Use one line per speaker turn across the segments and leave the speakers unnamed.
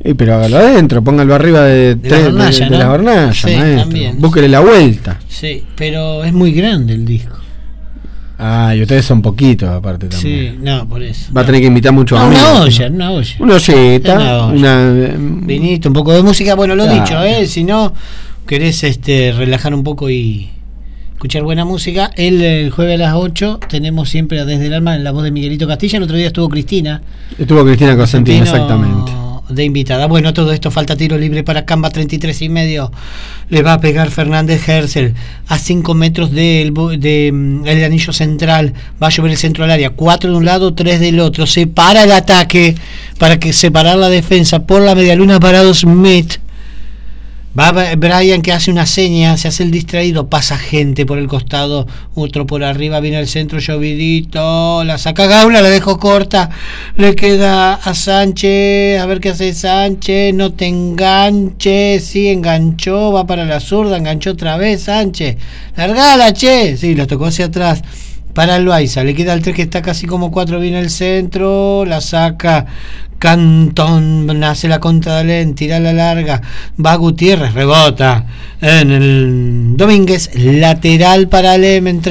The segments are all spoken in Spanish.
Pero hágalo adentro, póngalo arriba de la hornalla,
sí, también.
Búsquele la vuelta.
Sí, pero es muy grande el disco.
Ah, y ustedes son poquitos aparte también.
Sí, no, por eso.
Va a tener que invitar muchos amigos.
Una olla.
Una olleta,
vinito, un poco de música, bueno, lo dicho, si no querés relajar un poco y escuchar buena música, el jueves a las 8 tenemos siempre Desde el Alma en la voz de Miguelito Castilla. El otro día estuvo Cristina
Cosentino, exactamente,
de invitada. Bueno, todo esto, falta tiro libre para Camba, 33,5. Le va a pegar Fernández Herzl a 5 metros del anillo central. Va a llover el centro del área, 4 de un lado, 3 del otro. Se para el ataque para separar la defensa por la medialuna. Parado Smith. Va Brian, que hace una seña, se hace el distraído, pasa gente por el costado, otro por arriba, viene al centro, llovidito, la saca Gaula, la dejó corta, le queda a Sánchez, a ver qué hace Sánchez, no te enganches, sí, enganchó, va para la zurda, enganchó otra vez Sánchez, largala, che, sí, la tocó hacia atrás, para el Baiza, le queda el 3 que está casi como 4, viene al centro, la saca Cantón, nace la contra de Alem, tira la larga, va Gutiérrez, rebota en el Domínguez, lateral para Alem en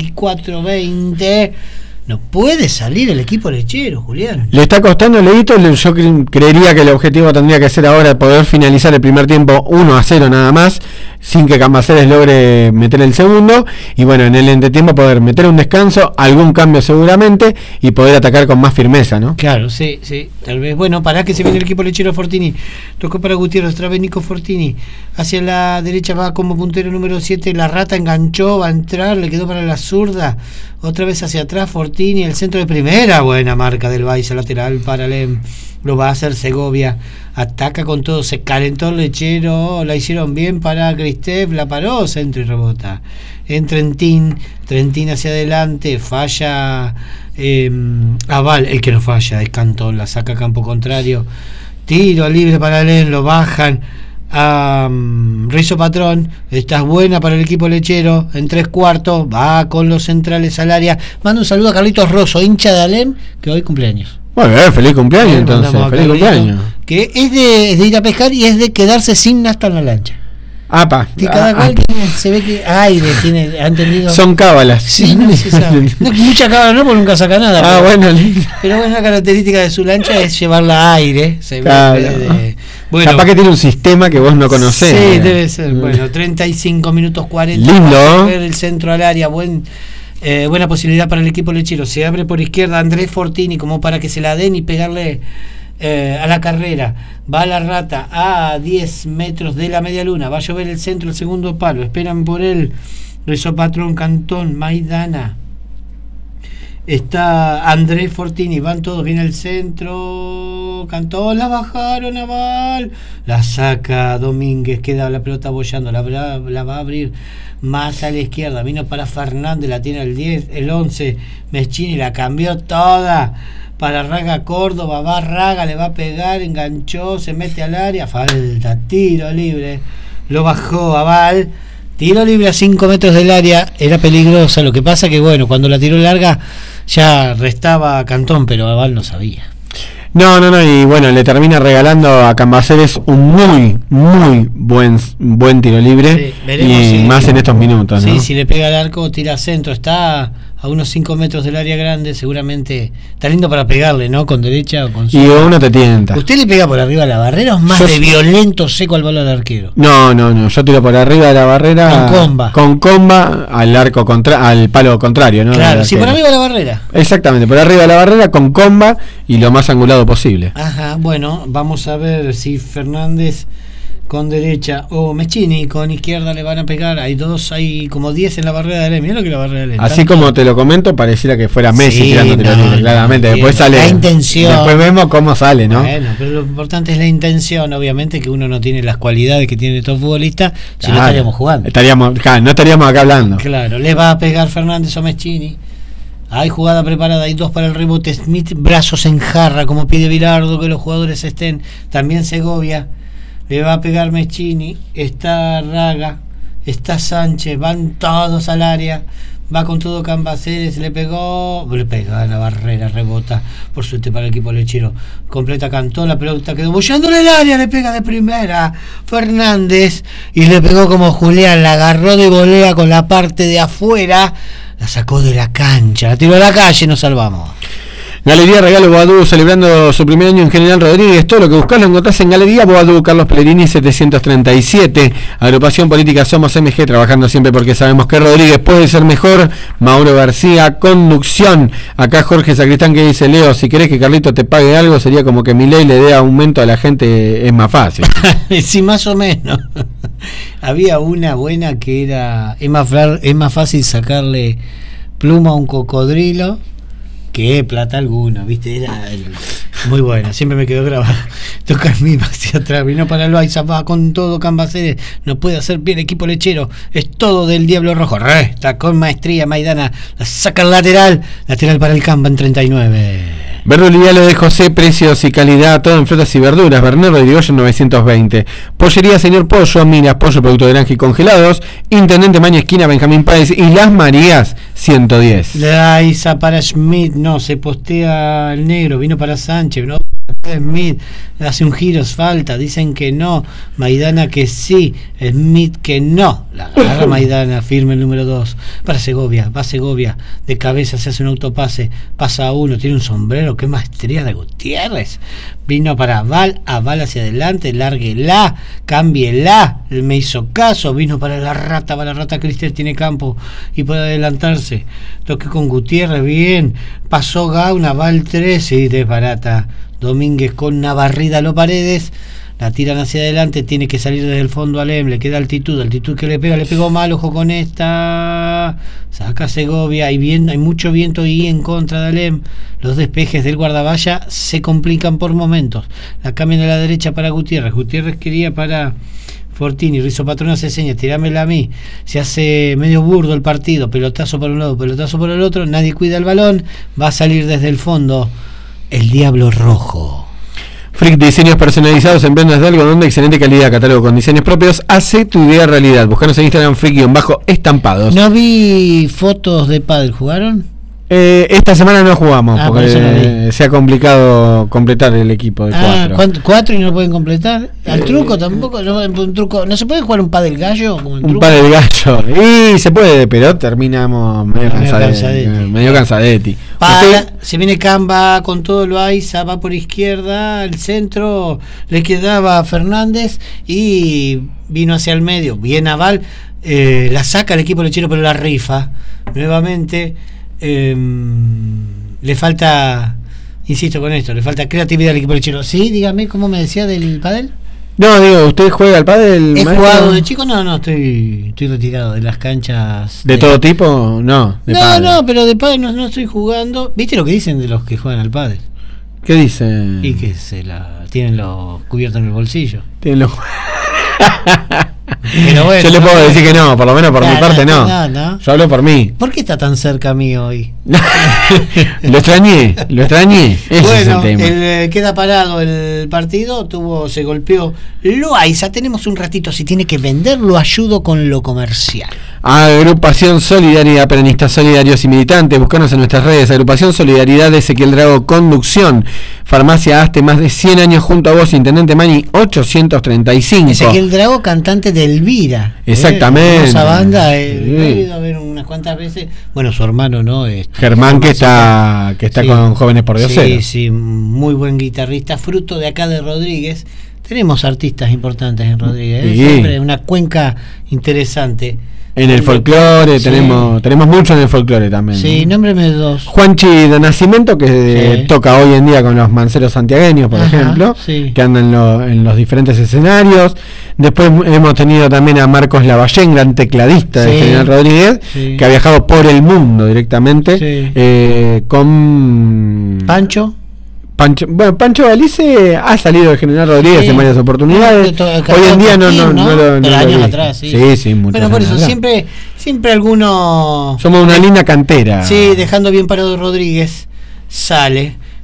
34-20. No puede salir el equipo lechero, Julián.
Le está costando, Leito. Yo creería que el objetivo tendría que ser ahora poder finalizar el primer tiempo 1-0 nada más, sin que Cambaceres logre meter el segundo, y bueno, en el entretiempo poder meter un descanso, algún cambio seguramente, y poder atacar con más firmeza, ¿no?
Claro, sí, tal vez. Bueno, para que se viene el equipo lechero. Fortini tocó para Gutiérrez, otra vez Nico Fortini hacia la derecha, va como puntero número 7, la rata enganchó, va a entrar, le quedó para la zurda, otra vez hacia atrás Fortini, el centro de primera, buena marca del Baiza, lateral para Alem, lo va a hacer Segovia, ataca con todo, se calentó el lechero, la hicieron bien para Cristef, la paró, centro y rebota en Trentín hacia adelante, falla Aval, el que no falla es Cantón, la saca a campo contrario, tiro libre para Alem, lo bajan a Rizo Patrón, esta es buena para el equipo lechero, en 3/4, va con los centrales al área. Mando un saludo a Carlitos Rosso, hincha de Alem, que hoy cumpleaños.
Bueno, feliz cumpleaños entonces, feliz cumpleaños.
Que es de ir a pescar y es de quedarse sin nafta en la lancha. Cada cual se ve que aire tiene, ¿ha entendido?
Son cábalas.
Sí, no se sabe. No, mucha cábala no, porque nunca saca nada.
Bueno.
Pero bueno, la característica de su lancha es llevarla a aire.
Bueno, capaz que tiene un sistema que vos no conocés.
Sí, debe ser. Bueno, 35 minutos 40.
Lindo.
Ver el centro al área, buena posibilidad para el equipo lechero. Se abre por izquierda Andrés Fortini como para que se la den y pegarle a la carrera. Va la rata a 10 metros de la media luna, va a llover el centro, el segundo palo, esperan por él Rezo Patrón, Cantón, Maidana, está Andrés Fortini, van todos, viene el centro, Cantón, la bajaron, Aval, la saca Domínguez, queda la pelota bollando, la va a abrir más a la izquierda, vino para Fernández, la tiene el 10, el 11, Meschini, la cambió toda para Raga Córdoba, va Raga, le va a pegar, enganchó, se mete al área, falta, tiro libre, lo bajó Aval, tiro libre a 5 metros del área, era peligrosa, lo que pasa que bueno, cuando la tiró larga ya restaba a Cantón, pero Aval no sabía.
No, y bueno, le termina regalando a Cambaceres un muy buen tiro libre, sí, y más en estos minutos, ¿no?
Sí, si le pega al arco, tira centro, está a unos 5 metros del área grande, seguramente está lindo para pegarle, ¿no? Con derecha o con
zurda. Y uno te tienta.
¿Usted le pega por arriba a la barrera o es más de violento seco al balón del arquero?
No, yo tiro por arriba de la barrera con comba al arco al palo contrario, ¿no?
Claro, sí, por arriba de la barrera.
Exactamente, por arriba de la barrera con comba y lo más angulado posible.
Ajá, bueno, vamos a ver si Fernández con derecha o Meschini con izquierda le van a pegar. Hay como 10 en la barrera de Alem. Mirá lo que la barrera de Alem.
Así como te lo comento, pareciera que fuera Messi tirando claramente. Después sale
la intención.
Después vemos cómo sale, ¿no?
Bueno, pero lo importante es la intención. Obviamente que uno no tiene las cualidades que tiene todo futbolista. Si no estaríamos jugando.
No estaríamos acá hablando.
Claro, le va a pegar Fernández o Meschini. Hay jugada preparada, hay 2 para el rebote. Smith, brazos en jarra, como pide Bilardo, que los jugadores estén. También Segovia. Le va a pegar Meschini, está Raga, está Sánchez, van todos al área, va con todo Cambaceres, le pega a la barrera, rebota, por suerte para el equipo lechero, completa Cantó, la pelota quedó bollando en el área, le pega de primera Fernández y le pegó como Julián, la agarró de volea con la parte de afuera, la sacó de la cancha, la tiró a la calle y nos salvamos.
Galería Regalo Boadú, celebrando su primer año en General Rodríguez. Todo lo que buscás lo encontrás en Galería Boadú, Carlos Pellegrini 737. Agrupación Política Somos MG, trabajando siempre porque sabemos que Rodríguez puede ser mejor. Mauro García, conducción. Acá Jorge Sacristán que dice: Leo, si querés que Carlito te pague algo, sería como que Milei le dé aumento a la gente, es más fácil.
Sí, más o menos. Había una buena que era: es más fácil sacarle pluma a un cocodrilo que plata alguna, ¿viste? Era muy buena, siempre me quedó grabado. Toca el mismo hacia atrás, vino para el Loaiza, va con todo Cambaceres, no puede hacer bien el equipo lechero, es todo del Diablo Rojo, resta con maestría Maidana, la saca al lateral para el Camba en 39.
Verdulería de José, precios y calidad, todo en frutas y verduras. Bernardo de Irigoyen 920. Pollería Señor Pollo, Miras, pollo, producto de granja y congelados. Intendente Maña, esquina Benjamín Páez y Las Marías 110.
La Isa para Schmidt, no, se postea el negro, vino para Sánchez, no. Smith hace un giro, falta, dicen que no, Maidana que sí, Smith que no, la agarra Maidana, firme el número 2, para Segovia, va Segovia, de cabeza se hace un autopase, pasa a uno, tiene un sombrero, qué maestría de Gutiérrez, vino para Val, a Val hacia adelante, lárguela, cámbiela, me hizo caso, vino para la rata Cristian tiene campo y puede adelantarse, toque con Gutiérrez, bien, pasó Gauna, Val 13 y desbarata Domínguez con una barrida a los Paredes, la tiran hacia adelante, tiene que salir desde el fondo Alem, le queda altitud que le pegó mal, ojo con esta, saca Segovia, hay mucho viento y en contra de Alem, los despejes del guardavalla se complican por momentos, la cambian a la derecha para Gutiérrez quería para Fortini, Rizo Patrón hace señas, tirámela a mí, se hace medio burdo el partido, pelotazo por un lado, pelotazo por el otro, nadie cuida el balón, va a salir desde el fondo el Diablo Rojo.
Frick, diseños personalizados en prendas de algodón de excelente calidad, catálogo con diseños propios, hace tu idea realidad. Buscanos en Instagram Frick-estampados.
No vi fotos de pádel, ¿jugaron?
Esta semana no jugamos porque
no
se ha complicado completar el equipo de 4.
4 y no lo pueden completar. Al truco tampoco, un truco, no se puede jugar un pádel gallo como
un pádel gallo. Y se puede, pero terminamos medio cansadetti.
Se viene Camba con todo lo Aiza, va por izquierda, al centro le quedaba Fernández y vino hacia el medio, bien Naval, la saca el equipo lechero pero la rifa nuevamente. Le falta, insisto con esto, le falta creatividad al equipo lechero. Sí, dígame, ¿cómo me decía del pádel?
No, digo, ¿usted juega al pádel?
¿He jugado de chico? No, estoy retirado de las canchas.
¿De todo tipo? No,
pero de pádel no estoy jugando. ¿Viste lo que dicen de los que juegan al pádel?
¿Qué dicen?
Y que tienen lo cubierto en el bolsillo.
Tienen lo...
Pero bueno,
yo le puedo decir que no, por lo menos por mi parte no. Yo hablo por mí.
¿Por qué está tan cerca mío hoy?
Lo extrañé. Ese
bueno,
es el tema.
Queda parado el partido, se golpeó Loaiza. Tenemos un ratito, si tiene que vender, lo ayudo con lo comercial.
Agrupación Solidaridad, Peronistas Solidarios y Militantes, buscanos en nuestras redes. Agrupación Solidaridad de Ezequiel Drago, conducción. Farmacia Aste, más de 100 años junto a vos, Intendente Mani 835.
Ezequiel Drago, cantante de Elvira.
Exactamente.
Esa banda, he ido a ver unas cuantas veces. Bueno, su hermano, ¿no?
Germán, que está con Jóvenes por Diosero.
Sí, muy buen guitarrista, fruto de acá de Rodríguez. Tenemos artistas importantes en Rodríguez, siempre una cuenca interesante.
En el folclore, tenemos mucho en el folclore también.
Sí, nómbreme 2.
Juanchi de Nacimiento, que toca hoy en día con los manceros santiagueños, por ejemplo, que andan en los diferentes escenarios. Después hemos tenido también a Marcos Lavallén, gran tecladista de General Rodríguez, que ha viajado por el mundo directamente, con Pancho Galice ha salido de General Rodríguez en varias oportunidades. Hoy en día no
años atrás,
sí, muchos.
Pero por eso atrás. siempre alguno.
Somos una linda cantera.
Sí, dejando bien parado Rodríguez, sale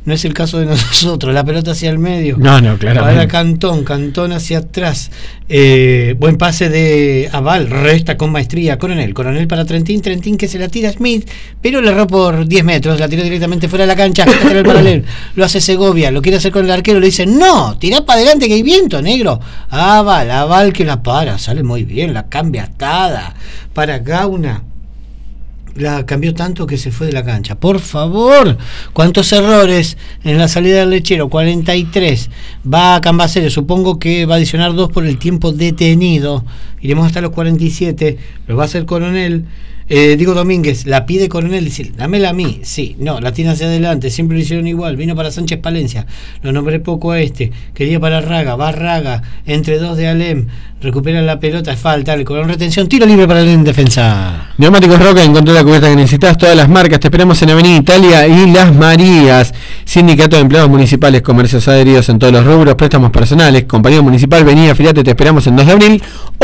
No es el caso de nosotros, la pelota hacia el medio.
No, claramente.
Para Cantón hacia atrás. Buen pase de Aval, resta con maestría. Coronel para Trentín que se la tira Smith, pero le erró por 10 metros, la tiró directamente fuera de la cancha, en el paralelo. Lo hace Segovia, lo quiere hacer con el arquero, le dice, no, tirá para adelante que hay viento, negro. Aval que la para, sale muy bien, la cambia atada para Gauna. La cambió tanto que se fue de la cancha. Por favor, cuántos errores en la salida del Lechero. 43. Va a Cambaceres, supongo que va a adicionar 2 por el tiempo detenido. Iremos hasta los 47. Lo va a hacer Coronel. Diego Domínguez, la pide Coronel, dice, dámela a mí. Sí, no, la tiene hacia adelante, siempre lo hicieron igual. Vino para Sánchez Palencia, lo nombré poco a este. Quería para Raga, va Raga, entre 2 de Alem, recupera la pelota, es falta, le cobraron retención, tiro libre para Alem en defensa.
Neumáticos Roca, encontró la cubierta que necesitas, todas las marcas, te esperamos en Avenida Italia y Las Marías. Sindicato de Empleados Municipales, comercios adheridos en todos los rubros, préstamos personales, compañía municipal, vení, afiliate, te esperamos en 2 de abril,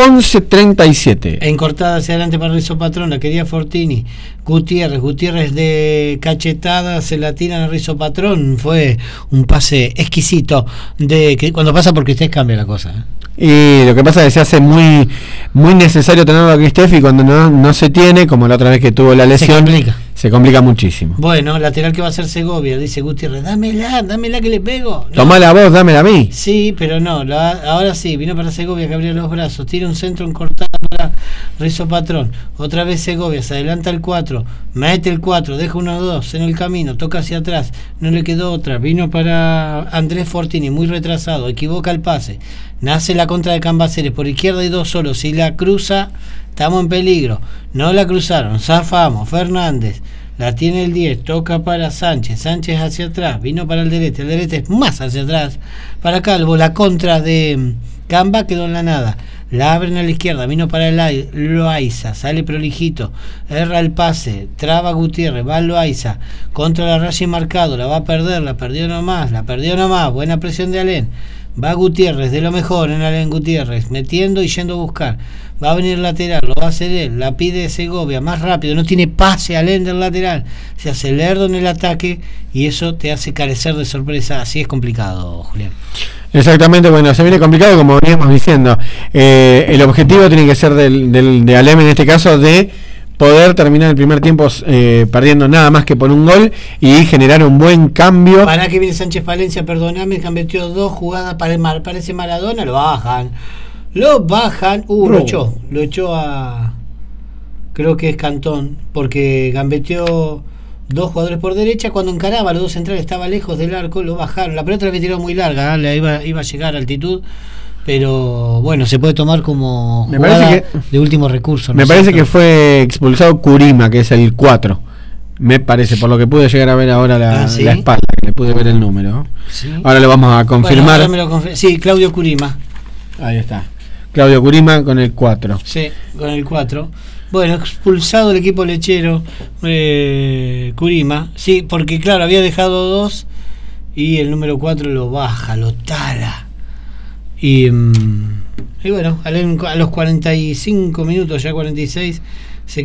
11:37.
En cortada hacia adelante para Rizzo Patrón, la quería Fortini. Gutiérrez de cachetada, se la tiran a Rizzo Patrón. Fue un pase exquisito de que cuando pasa por Cristés cambia la cosa.
Y lo que pasa es que se hace muy necesario tenerlo a Cristés, y cuando no se tiene, como la otra vez que tuvo la lesión, se complica muchísimo.
Bueno, lateral que va a ser Segovia, dice Gutiérrez, dámela que le pego. No.
Tomala vos, dámela a mí.
Sí, pero no, ahora sí, vino para Segovia que abrió los brazos, tira un centro en cortada para Rizzo Patrón, otra vez Segovia, se adelanta el 4, mete el 4, deja 1-2 en el camino, toca hacia atrás, no le quedó otra, vino para Andrés Fortini, muy retrasado, equivoca el pase, nace la contra de Cambaceres, por izquierda hay 2 solos, si la cruza, estamos en peligro, no la cruzaron, zafamos, Fernández, la tiene el 10, toca para Sánchez hacia atrás, vino para el Derete es más hacia atrás, para Calvo, la contra de Camba quedó en la nada, la abren a la izquierda, vino para el Loaiza, sale prolijito, erra el pase, traba Gutiérrez, va Loaiza, contra la raya y marcado, la va a perder, la perdió nomás, buena presión de Alén, va Gutiérrez, de lo mejor en Alén Gutiérrez, metiendo y yendo a buscar, va a venir lateral, lo va a hacer él, la pide Segovia, más rápido, no tiene pase Alén del lateral, se hace lerdo en el ataque y eso te hace carecer de sorpresa, así es complicado, Julián.
Exactamente, bueno, se viene complicado como veníamos diciendo. El objetivo tiene que ser de Alem en este caso, de poder terminar el primer tiempo perdiendo nada más que por un gol y generar un buen cambio.
Para que viene Sánchez Palencia, perdóname, metió 2 jugadas, parece Maradona, lo bajan, lo echó a, creo que es Cantón, porque gambeteó 2 jugadores por derecha, cuando encaraba los 2 centrales estaba lejos del arco, lo bajaron, la pelota la tiró muy larga, le iba a llegar a altitud, pero bueno, se puede tomar como jugada de último recurso.
Me parece que fue expulsado Curima, que es el 4, me parece, por lo que pude llegar a ver ahora la espalda, que le pude ver el número. ¿Sí? Ahora lo vamos a confirmar.
Bueno, sí, Claudio Curima.
Ahí está, Claudio Curima con el 4.
Sí, con el 4. Bueno, expulsado el equipo lechero, Curima, sí, porque claro, había dejado 2 y el número 4 lo baja, lo tala. Y bueno, a los 45 minutos, ya 46,